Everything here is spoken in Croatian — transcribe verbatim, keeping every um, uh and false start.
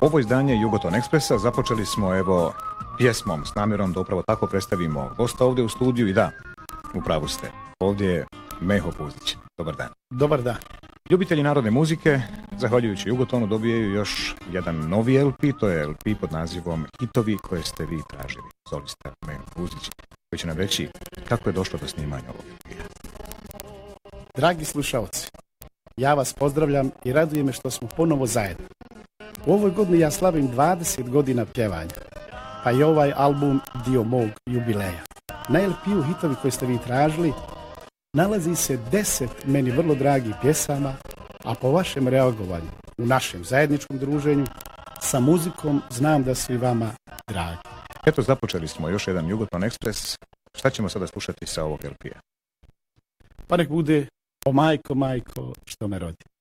Ovo izdanje Jugoton Ekspresa započeli smo evo pjesmom s namjerom da upravo tako predstavimo gosta ovdje u studiju i da, upravo ste. Ovdje je Meho Puzić. Dobar dan. Dobar dan. Ljubitelji narodne muzike, zahvaljujući Jugotonu, dobijaju još jedan novi el pe, to je el pe pod nazivom Hitovi koje ste vi tražili. Solista Meho Puzić, koji će nam reći kako je došlo do snimanja ovog el pe. Dragi slušalci, ja vas pozdravljam i raduje me što smo ponovo zajedno. U ovoj godini ja slavim dvadeset godina pjevanja, pa je ovaj album dio mog jubileja. Na el pe-u Hitovi koje ste vi tražili nalazi se deset meni vrlo dragih pjesama, a po vašem reagovanju u našem zajedničkom druženju sa muzikom znam da su i vama dragi. Eto, započeli smo još jedan Jugoton Ekspres. Šta ćemo sada slušati sa ovog el pe-a? Pa nek bude O majko, majko, što me rodi.